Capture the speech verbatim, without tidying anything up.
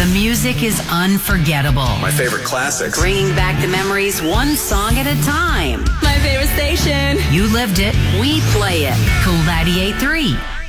The music is unforgettable. My favorite classics. Bringing back the memories one song at a time. My favorite station. You lived it, we play it. Cool ninety-eight point three.